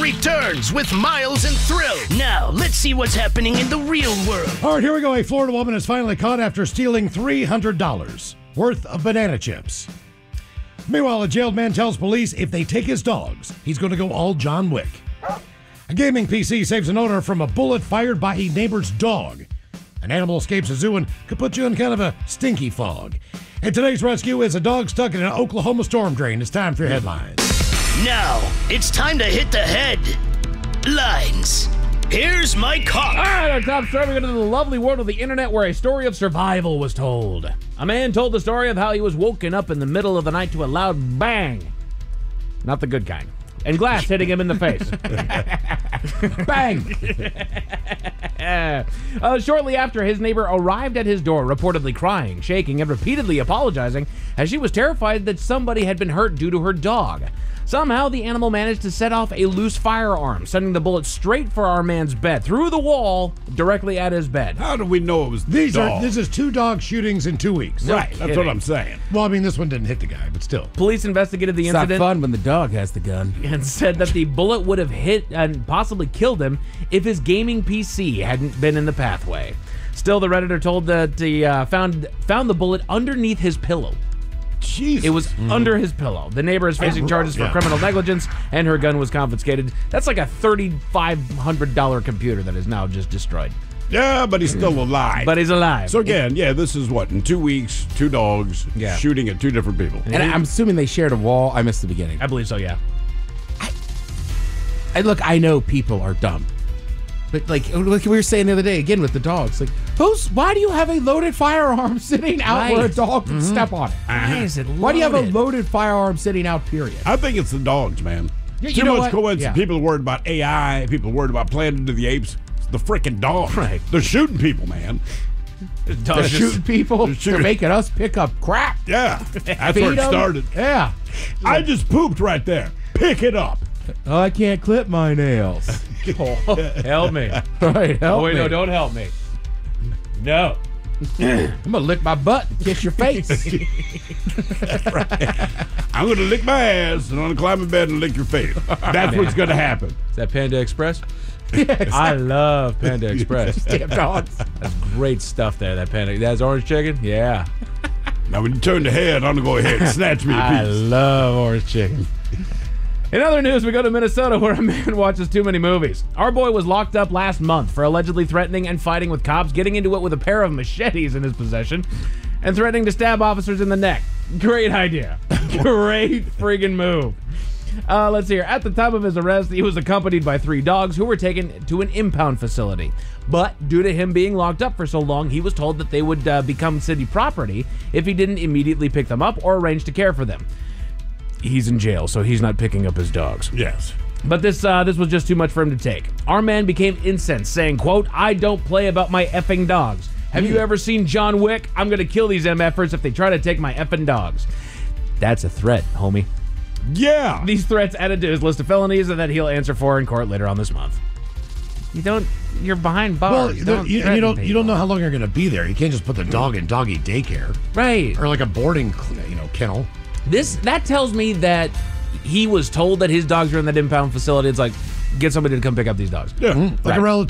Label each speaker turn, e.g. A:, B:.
A: returns with Miles and Thrill. Now, let's see what's happening in the real world.
B: All right, here we go. A Florida woman is finally caught after stealing $300 worth of banana chips. Meanwhile, a jailed man tells police if they take his dogs, he's going to go all John Wick. A gaming PC saves an owner from a bullet fired by a neighbor's dog. An animal escapes a zoo and could put you in kind of a stinky fog. And today's rescue is a dog stuck in an Oklahoma storm drain. It's time for your headlines.
A: Now, it's time to hit the headlines. Here's my cop.
C: All right, our top story, we go to the lovely world of the internet where a story of survival was told. A man told the story of how he was woken up in the middle of the night to a loud bang. Not the good kind. And glass hitting him in the face. Bang! Shortly after, his neighbor arrived at his door, reportedly crying, shaking, and repeatedly apologizing as she was terrified that somebody had been hurt due to her dog. Somehow, the animal managed to set off a loose firearm, sending the bullet straight for our man's bed, through the wall, directly at his bed.
D: How do we know it was
B: This
D: dog?
B: is 2 dog shootings in 2 weeks.
D: Right, that's what I'm saying.
B: Well, I mean, this one didn't hit the guy, but still.
C: Police investigated the
E: It's not
C: incident
E: fun when the dog has the gun.
C: and said that the bullet would have hit and possibly killed him if his gaming PC hadn't been in the pathway. Still, the Redditor told that he found the bullet underneath his pillow.
D: Jesus.
C: It was under his pillow. The neighbor is facing charges for criminal negligence, and her gun was confiscated. That's like a $3,500 computer that is now just destroyed.
D: Yeah, but he's still alive.
C: But he's alive.
D: So again, this is what, in 2 weeks, 2 dogs shooting at 2 different people.
E: And I'm assuming they shared a wall. I missed the beginning.
C: I believe so, yeah.
E: Look, I know people are dumb. But like we were saying the other day, again with the dogs, like, why do you have a loaded firearm sitting out where a dog can step on it?
C: Why is it loaded?
E: Why do you have a loaded firearm sitting out, period?
D: I think it's the dogs, man.
E: You
D: Too
E: know
D: much
E: what?
D: coincidence.
E: Yeah.
D: People are worried about AI. People are worried about Planet of the Apes. It's the freaking dogs.
C: Right.
D: They're shooting people, man.
E: They're shooting people.
D: they're shooting-
E: They're making us pick up crap.
D: Yeah, that's where
E: Feed
D: it
E: 'em.
D: started.
E: Yeah.
D: I just pooped right there. Pick it up.
E: Oh, I can't clip my nails.
C: Help me.
E: All right, help me.
C: No, don't help me. No.
E: I'm gonna lick my butt and kiss your face.
D: I'm going to lick my ass and I'm going to climb in bed and lick your face. That's what's going to happen.
C: Is that Panda Express? I love Panda Express.
E: Damn dogs.
C: That's great stuff there, that Panda. That's orange chicken? Yeah.
D: Now, when you turn the head, I'm going to go ahead and snatch me a
C: I
D: piece.
C: love orange chicken. In other news, we go to Minnesota where a man watches too many movies. Our boy was locked up last month for allegedly threatening and fighting with cops, getting into it with a pair of machetes in his possession, and threatening to stab officers in the neck. Great idea. Great friggin' move. Let's see here. At the time of his arrest, he was accompanied by 3 dogs who were taken to an impound facility. But due to him being locked up for so long, he was told that they would become city property if he didn't immediately pick them up or arrange to care for them. He's in jail, so he's not picking up his dogs.
D: Yes.
C: But this was just too much for him to take. Our man became incensed, saying, quote, "I don't play about my effing dogs. Have you ever seen John Wick? I'm going to kill these MFers if they try to take my effing dogs." That's a threat, homie.
D: Yeah.
C: These threats added to his list of felonies that he'll answer for in court later on this month. You're behind bars.
B: Well, you don't know how long you're going to be there. You can't just put the dog in doggy daycare.
C: Right.
B: Or like a boarding, kennel.
C: That tells me that he was told that his dogs are in that impound facility. It's like, get somebody to come pick up these dogs.
D: Yeah.
B: Like a relative.